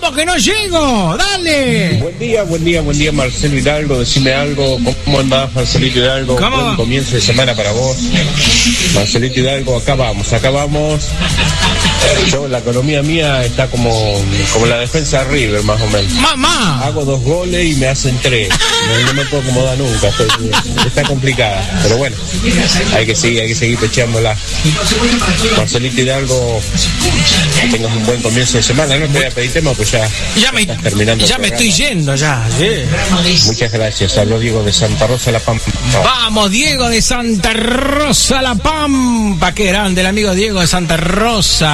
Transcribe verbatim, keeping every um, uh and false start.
no, que no llego. Dale. Buen día, buen día, buen día, Marcelo Hidalgo. Decime algo. ¿Cómo andás, Marcelito Hidalgo? ¿Cómo? Buen comienzo de semana para vos. Marcelito Hidalgo, acá vamos, acá vamos. Yo, la economía mía está como, como la defensa de River, más o menos. Mamá. Hago dos goles y me hacen tres. No, no me puedo acomodar nunca. Estoy, está complicada. Pero bueno, hay que seguir, hay que seguir pecheándola. Marcelito Hidalgo, que tengas un buen comienzo de semana. No te voy a pedir tema, pues ya, Ya me, estás terminando. ya me estoy yendo ya. Sí. Muchas gracias. Habló Diego de Santa Rosa, La Pampa. Vamos, Diego de Santa Rosa, La Pampa. Qué grande el amigo Diego de Santa Rosa.